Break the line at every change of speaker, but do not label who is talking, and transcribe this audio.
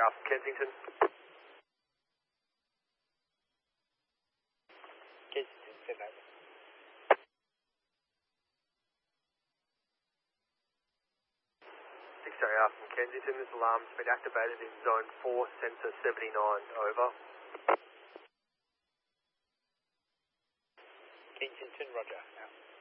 Alpha Kensington.
Kensington, send over.
Victoria Alpha from Kensington, this alarm's been activated in zone 4, sensor 79, over.
Kensington, roger, out.